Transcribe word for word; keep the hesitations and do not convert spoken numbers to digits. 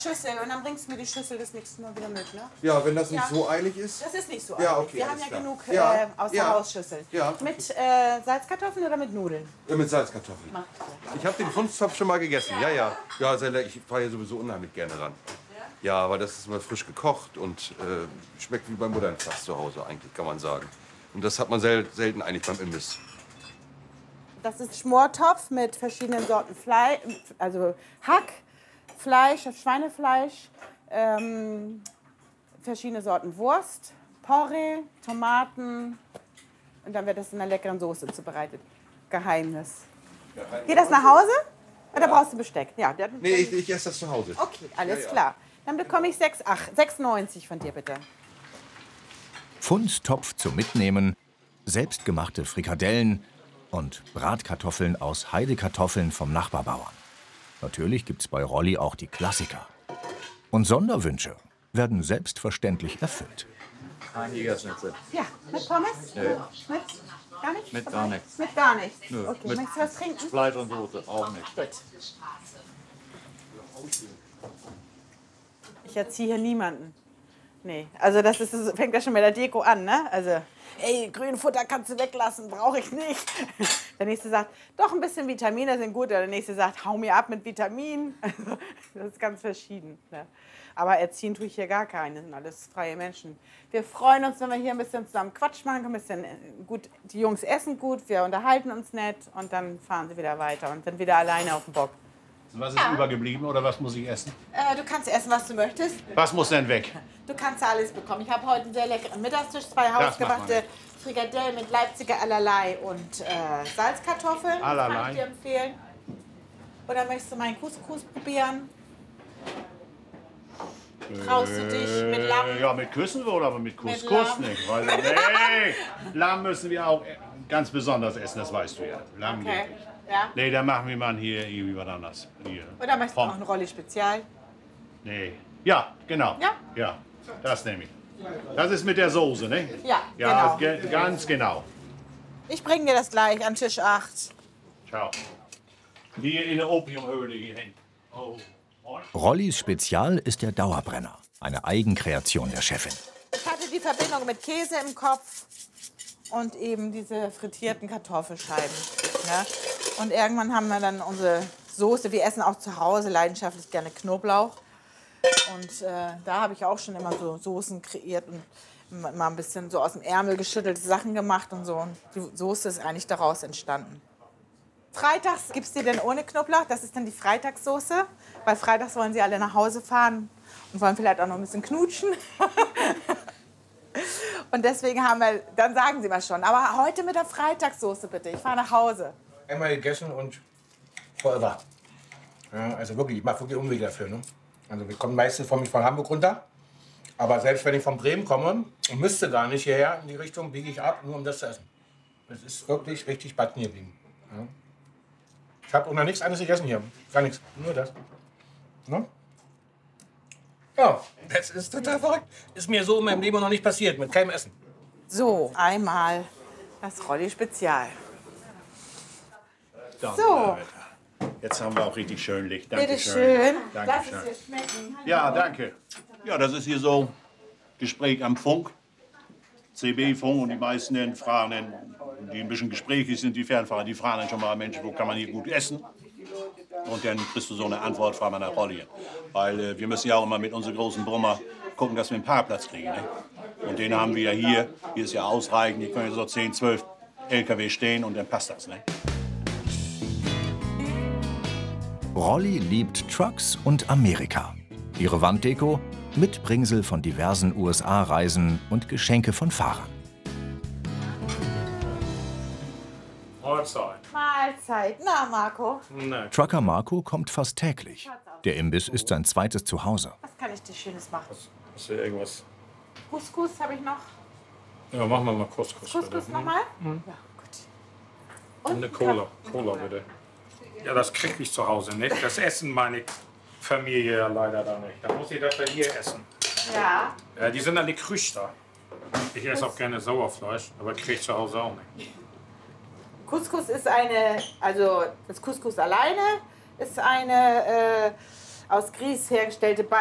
Schüssel und dann bringst du mir die Schüssel das nächste Mal wieder mit, ne? Ja, wenn das nicht ja. so eilig ist. Das ist nicht so ja, eilig. okay, Wir haben ja klar. genug ja. äh, aus ja. der Hausschüssel. Ja. Mit äh, Salzkartoffeln oder mit Nudeln? Ja, mit Salzkartoffeln. Mach. Ich habe den Funstopf schon mal gegessen. Ja, ja. Ja, sehr lecker. Ich fahre hier sowieso unheimlich gerne ran. Ja, aber das ist mal frisch gekocht und äh, schmeckt wie beim Modernfass zu Hause eigentlich, kann man sagen. Und das hat man sel selten eigentlich beim Imbiss. Das ist Schmortopf mit verschiedenen Sorten Fleisch, also Hack, Fleisch, Schweinefleisch, ähm, verschiedene Sorten Wurst, Porree, Tomaten und dann wird das in einer leckeren Soße zubereitet. Geheimnis. Geheimnis. Geht das nach Hause oder ja. brauchst du Besteck? Ja, der, nee, ich, ich esse das zu Hause. Okay, alles ja, ja. klar. Dann bekomme ich sechs neunzig von dir, bitte. Fundtopf zum Mitnehmen, selbstgemachte Frikadellen und Bratkartoffeln aus Heidekartoffeln vom Nachbarbauern. Natürlich gibt's bei Rolli auch die Klassiker. Und Sonderwünsche werden selbstverständlich erfüllt. Ein Jägerschnitzel. Ja, mit Pommes? Nö. Mit gar nichts? Mit gar nichts. Mit gar nichts? Nö. Okay, Mit möchtest du was trinken? Fleisch und Soße, auch nicht. Gut. Ich erziehe hier niemanden. Nee, also das ist, das fängt ja schon mit der Deko an, ne? Also, ey, Grünfutter kannst du weglassen, brauche ich nicht. Der nächste sagt, doch, ein bisschen Vitamine sind gut. Oder der nächste sagt, hau mir ab mit Vitaminen. Also, das ist ganz verschieden. Ne? Aber erziehen tue ich hier gar keine, das sind alles freie Menschen. Wir freuen uns, wenn wir hier ein bisschen zusammen Quatsch machen, ein bisschen gut, die Jungs essen gut, wir unterhalten uns nett und dann fahren sie wieder weiter und sind wieder alleine auf dem Bock. Was ist ja. übergeblieben oder was muss ich essen? Äh, du kannst essen, was du möchtest. Was muss denn weg? Du kannst alles bekommen. Ich habe heute einen sehr leckeren Mittagstisch, zwei hausgemachte Frikadellen mit Leipziger Allerlei und äh, Salzkartoffeln. Allerlei. Kann ich dir empfehlen. Oder möchtest du meinen Couscous probieren? Traust du dich mit Lamm? Ja, mit Küssen wohl, aber mit Couscous mit nicht. Weil, nee, Lamm müssen wir auch ganz besonders essen, das weißt du ja. Lamm okay. geht nicht. Ja? Nee, dann machen wir mal hier irgendwie was anderes. Hier. Oder möchtest du Vom. noch eine Rolle Spezial? Nee. Ja, genau. Ja? Ja, das nehme ich. Das ist mit der Soße, ne? Ja, ja genau. Ge ganz genau. Ich bringe dir das gleich an Tisch acht. Ciao. Hier in der Opiumhöhle hier hin. Oh. Rollis Spezial ist der Dauerbrenner, eine Eigenkreation der Chefin. Ich hatte die Verbindung mit Käse im Kopf und eben diese frittierten Kartoffelscheiben. Ja? Und irgendwann haben wir dann unsere Soße. Wir essen auch zu Hause leidenschaftlich gerne Knoblauch. Und äh, da habe ich auch schon immer so Soßen kreiert und mal ein bisschen so aus dem Ärmel geschüttelte Sachen gemacht und so. Und die Soße ist eigentlich daraus entstanden. Freitags gibt es die denn ohne Knoblauch. Das ist dann die Freitagssoße. Weil freitags wollen sie alle nach Hause fahren und wollen vielleicht auch noch ein bisschen knutschen. Und deswegen haben wir, dann sagen sie mal schon, aber heute mit der Freitagssoße bitte, ich fahre nach Hause. Einmal gegessen und forever. Ja, also wirklich, ich mache wirklich Umwege dafür. Ne? Also wir kommen meistens von, von Hamburg runter. Aber selbst wenn ich von Bremen komme und müsste gar nicht hierher in die Richtung, biege ich ab, nur um das zu essen. Das ist wirklich richtig backen geblieben. Ja. Ich habe auch noch nichts anderes gegessen hier. Gar nichts, nur das. Ne? Ja, das ist total verrückt. Ist mir so in meinem Leben noch nicht passiert, mit keinem Essen. So, einmal das Rolli Spezial. So. Jetzt haben wir auch richtig schön Licht. Danke Bitte schön. schön. Danke Lass schön. es dir schmecken. Ja, danke. Ja, das ist hier so Gespräch am Funk. C B-Funk und die meisten dann fragen, dann, die ein bisschen gesprächig sind, die Fernfahrer, die fragen dann schon mal, Mensch, wo kann man hier gut essen? Und dann kriegst du so eine Antwort, frag mal nach Rolli. Weil äh, wir müssen ja auch immer mit unseren großen Brummer gucken, dass wir einen Parkplatz kriegen. Ne? Und den haben wir ja hier. Hier ist ja ausreichend. Hier können ja so zehn, zwölf L K W stehen und dann passt das. Ne? Rolli liebt Trucks und Amerika. Ihre Wanddeko? Mitbringsel von diversen U S A-Reisen und Geschenke von Fahrern. Mahlzeit. Mahlzeit. Na, Marco, Nein. Trucker Marco kommt fast täglich. Der Imbiss ist sein zweites Zuhause. was kann ich dir Schönes machen? Ist hier irgendwas? Couscous habe ich noch. Ja, machen wir mal Couscous. Couscous nochmal? Mhm. Ja, gut. Und eine Cola. Cola bitte. Ja, das krieg ich zu Hause nicht. Das essen meine Familie ja leider da nicht. Da muss ich das ja hier essen. Ja. Ja, die sind alle Krüchter. Ich esse auch gerne Sauerfleisch, aber krieg ich zu Hause auch nicht. Couscous ist eine, also das Couscous alleine ist eine, äh, aus Grieß hergestellte